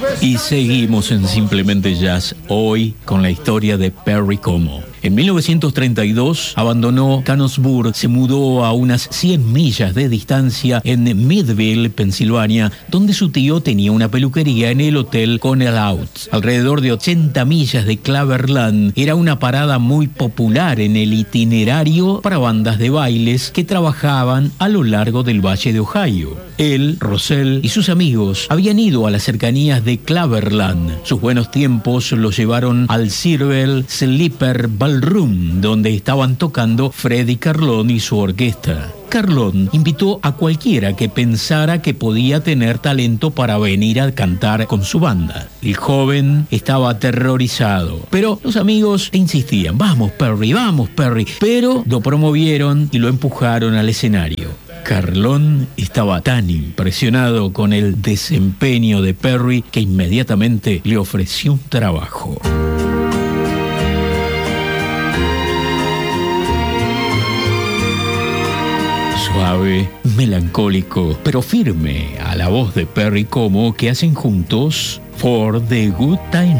Y seguimos en Simplemente Jazz, hoy con la historia de Perry Como. En 1932 abandonó Canonsburg, se mudó a unas 100 millas de distancia en Meadville, Pensilvania, donde su tío tenía una peluquería en el Hotel Connell Out. Alrededor de 80 millas de Cleveland, era una parada muy popular en el itinerario para bandas de bailes que trabajaban a lo largo del Valle de Ohio. Él, Roselle y sus amigos habían ido a las cercanías de Cleveland. Sus buenos tiempos los llevaron al Silver Slipper Ballroom, donde estaban tocando Freddie Carlone y su orquesta. Carlone invitó a cualquiera que pensara que podía tener talento para venir a cantar con su banda. El joven estaba aterrorizado, pero los amigos insistían: vamos Perry, pero lo promovieron y lo empujaron al escenario. Carlone estaba tan impresionado con el desempeño de Perry que inmediatamente le ofreció un trabajo. Suave, melancólico, pero firme, a la voz de Perry Como, que hacen juntos For the Good Time.